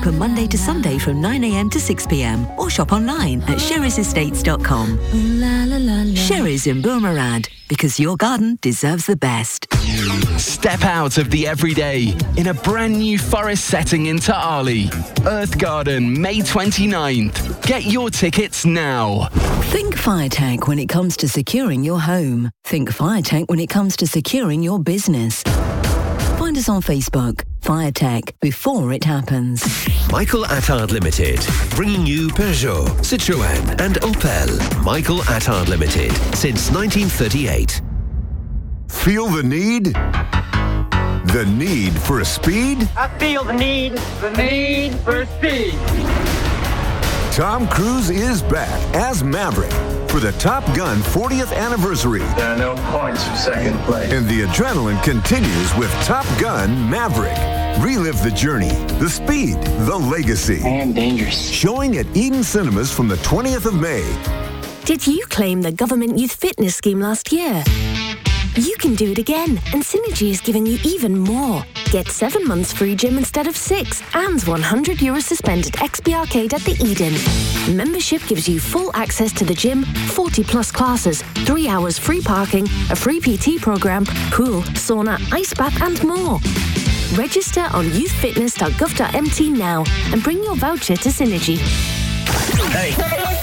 open Monday to Sunday from 9 a.m. to 6 p.m. or shop online at sherrisestates.com. Sherris in Boomerad, because your garden deserves the best. Step out of the everyday in a brand new forest setting in Ta'ali. Earth Garden, May 29th. Get your tickets now. Think FireTech when it comes to securing your home. Think FireTech when it comes to securing your business. Find us on Facebook. FireTech, before it happens. Michael Attard Limited, bringing you Peugeot, Citroën and Opel. Michael Attard Limited, since 1938. Feel the need? The need for speed? I feel the need for speed. Tom Cruise is back as Maverick for the Top Gun 40th anniversary. There are no points for second place. And the adrenaline continues with Top Gun Maverick. Relive the journey, the speed, the legacy. I am dangerous. Showing at Eden Cinemas from the 20th of May. Did you claim the Government Youth Fitness Scheme last year? You can do it again, and Synergy is giving you even more. Get 7 months free gym instead of 6, and €100 suspended XP Arcade at the Eden. Membership gives you full access to the gym, 40 plus classes, 3 hours free parking, a free PT program, pool, sauna, ice bath, and more. Register on youthfitness.gov.mt now and bring your voucher to Synergy. Hey.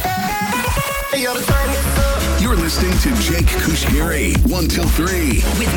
You're listening to Jake Kushgiri, 1 till 3. With